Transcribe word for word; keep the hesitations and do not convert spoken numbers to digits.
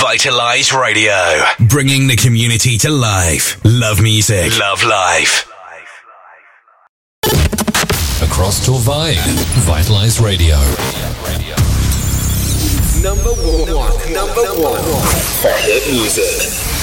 Vitalize Radio. Bringing the community to life. Love music. Love life. Across Torvay, Vitalize Radio. Number one. Number one. For hit music.